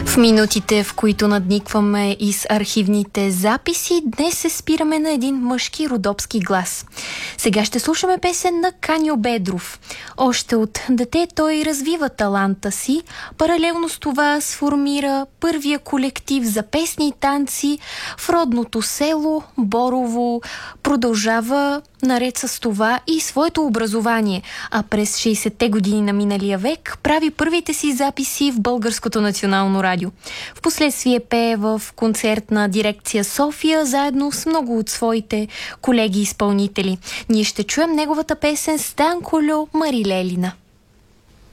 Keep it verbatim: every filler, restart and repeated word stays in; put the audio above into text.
В минутите, в които надникваме из архивните записи, днес се спираме на един мъжки родопски глас. Сега ще слушаме песен на Каньо Бедров. Още от дете той развива таланта си, паралелно с това сформира първия колектив за песни и танци в родното село Борово. Продължава наред с това и своето образование, а през шейсетте години на миналия век прави първите си записи в Българското национално радио. Впоследствие пее в концертна дирекция София, заедно с много от своите колеги-изпълнители. Ние ще чуем неговата песен "Станколо Марилелина".